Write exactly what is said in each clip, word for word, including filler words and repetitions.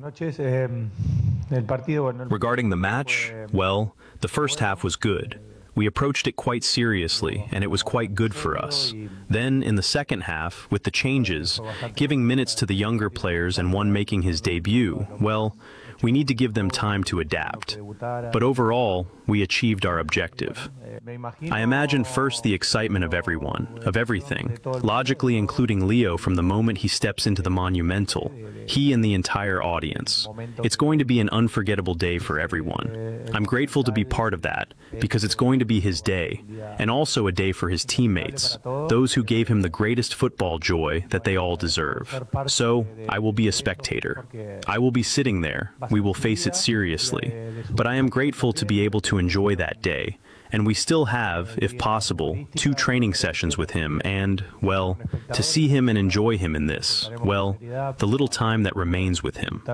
Regarding the match, well, the first half was good. We approached it quite seriously, and it was quite good for us. Then, in the second half, with the changes, giving minutes to the younger players and one making his debut, well, we need to give them time to adapt. But overall, we achieved our objective. I imagine first the excitement of everyone, of everything, logically including Leo from the moment he steps into the Monumental, he and the entire audience. It's going to be an unforgettable day for everyone. I'm grateful to be part of that, because it's going to be his day, and also a day for his teammates, those who gave him the greatest football joy that they all deserve. So, I will be a spectator. I will be sitting there. We will face it seriously. But I am grateful to be able to enjoy that day. And we still have, if possible, two training sessions with him and, well, to see him and enjoy him in this, well, the little time that remains with him.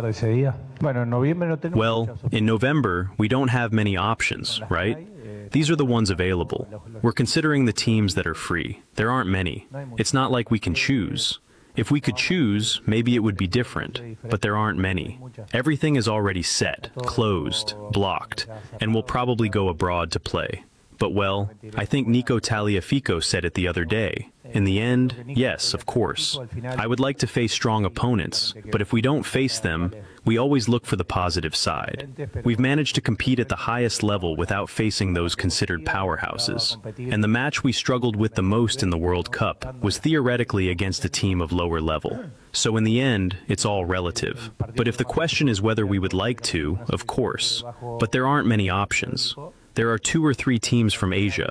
Well, in November, we don't have many options, right? These are the ones available. We're considering the teams that are free. There aren't many. It's not like we can choose. If we could choose, maybe it would be different, but there aren't many. Everything is already set, closed, blocked, and we'll probably go abroad to play. But well, I think Nico Taliafico said it the other day. In the end, yes, of course. I would like to face strong opponents, but if we don't face them, we always look for the positive side. We've managed to compete at the highest level without facing those considered powerhouses. And the match we struggled with the most in the World Cup was theoretically against a team of lower level. So in the end, it's all relative. But if the question is whether we would like to, of course. But there aren't many options. There are two or three teams from Asia,